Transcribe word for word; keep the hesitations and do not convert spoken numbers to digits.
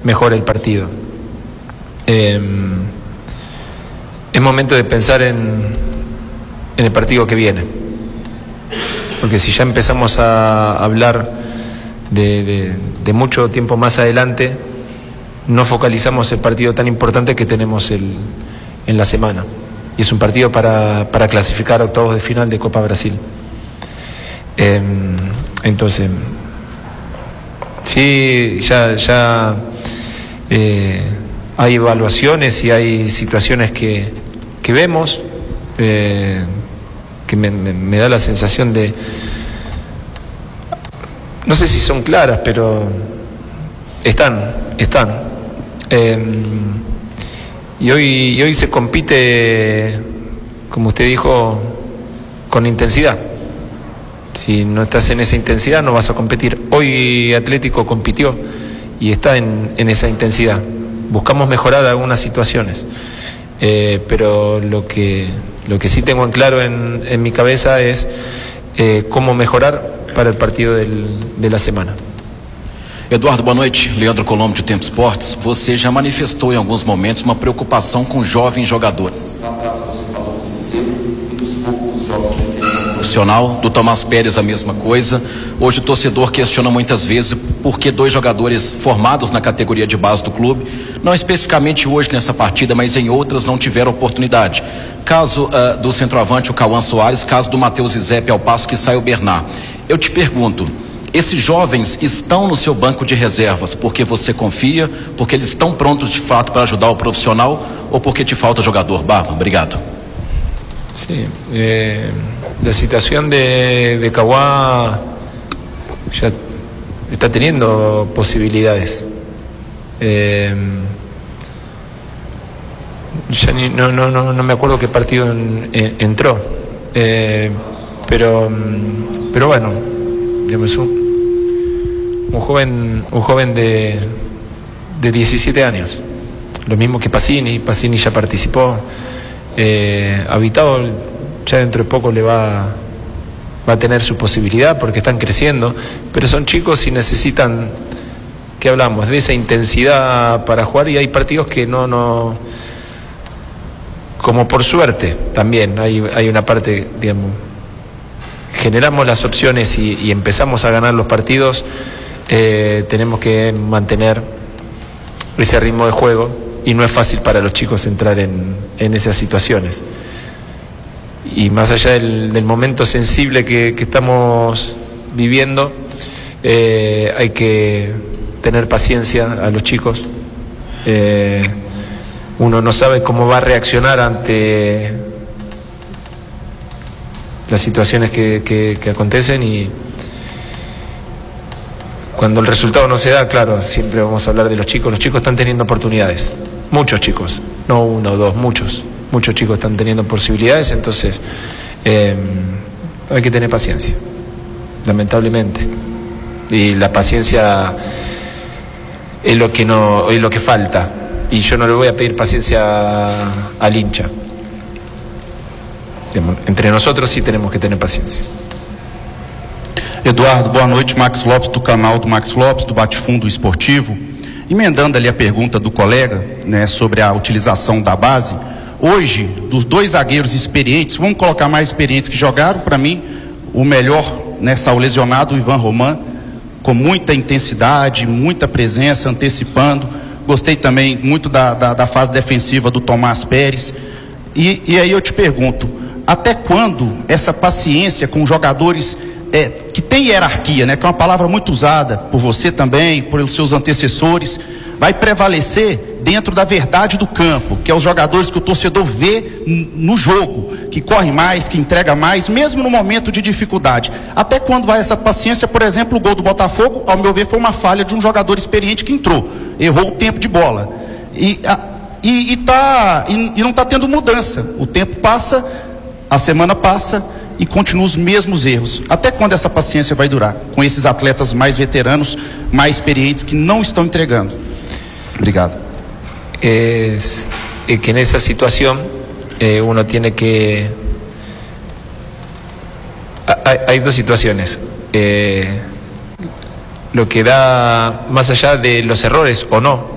mejore el partido. Eh, es momento de pensar en, en el partido que viene, porque si ya empezamos a hablar de, de, de mucho tiempo más adelante, no focalizamos el partido tan importante que tenemos el, en la semana, y es un partido para, para clasificar a octavos de final de Copa Brasil. Eh, entonces, sí, ya, ya eh, hay evaluaciones y hay situaciones que, que vemos, eh, que me, me, me da la sensación de, no sé si son claras, pero están, están. Eh, y hoy, y hoy se compite, como usted dijo, con intensidad. Si no estás en esa intensidad, no vas a competir. Hoy Atlético compitió y está en, en esa intensidad. Buscamos mejorar algunas situaciones, eh, pero lo que, lo que sí tengo en claro en, en mi cabeza es eh, cómo mejorar para el partido del, de la semana. Eduardo, boa noite. Leandro Colombo, de Tempo Esportes. Você já manifestou em alguns momentos uma preocupação com jovens jogadores. Profissional, do Tomás Pérez a mesma coisa. Hoje o torcedor questiona muitas vezes por que dois jogadores formados na categoria de base do clube, não especificamente hoje nessa partida, mas em outras, não tiveram oportunidade. Caso uh, do centroavante, o Cauã Soares, caso do Matheus Izep, ao passo que sai o Bernard. Eu te pergunto, esses jovens estão no seu banco de reservas porque você confia, porque eles estão prontos de fato para ajudar o profissional, ou porque te falta jogador? Barba, obrigado. Sí, eh, la situación de, de Cauã ya está teniendo posibilidades. Eh, ya ni, no, no, no, no me acuerdo qué partido en, en, entró, eh, pero, pero bueno, digamos, un, un joven, un joven de, de diecisiete años, lo mismo que Pacini. Pacini ya participó. Eh, Habitado ya dentro de poco le va, va a tener su posibilidad porque están creciendo, pero son chicos y necesitan, que hablamos, de esa intensidad para jugar, y hay partidos que no, no como por suerte también, hay, hay una parte, digamos, generamos las opciones y, y empezamos a ganar los partidos, eh, tenemos que mantener ese ritmo de juego. Y no es fácil para los chicos entrar en, en esas situaciones. Y más allá del, del momento sensible que, que estamos viviendo, eh, hay que tener paciencia a los chicos. Eh, uno no sabe cómo va a reaccionar ante las situaciones que, que, que acontecen, y cuando el resultado no se da, claro, siempre vamos a hablar de los chicos. Los chicos están teniendo oportunidades. Muchos chicos, no uno o dos, muchos, muchos chicos están teniendo posibilidades, entonces eh, hay que tener paciencia, lamentablemente, y la paciencia es lo que no, es lo que falta, y yo no le voy a pedir paciencia al hincha. Entre nosotros sí tenemos que tener paciencia. Eduardo, boa noite. Max Lopes, do canal do Max Lopes, do Bate-Fundo Esportivo. Emendando ali a pergunta do colega, né, sobre a utilização da base, hoje, dos dois zagueiros experientes, vamos colocar mais experientes que jogaram, para mim, o melhor, né, saiu lesionado, o Ivan Roman, com muita intensidade, muita presença, antecipando. Gostei também muito da, da, da fase defensiva do Tomás Pérez. E, e aí eu te pergunto, até quando essa paciência com jogadores É, que tem hierarquia, né, que é uma palavra muito usada por você também, por seus antecessores, vai prevalecer dentro da verdade do campo, que é os jogadores que o torcedor vê no jogo, que corre mais, que entrega mais, mesmo no momento de dificuldade? Até quando vai essa paciência? Por exemplo, o gol do Botafogo, ao meu ver, foi uma falha de um jogador experiente que entrou, errou o tempo de bola, e, a, e, e, tá, e, e não está tendo mudança. O tempo passa, a semana passa, e continuam os mesmos erros. Até quando essa paciência vai durar com esses atletas mais veteranos, mais experientes, que não estão entregando? Obrigado. Es, es que en esa situación eh, uno tiene que... Hay, hay dos situaciones. Eh, lo que da, más allá de los errores o no,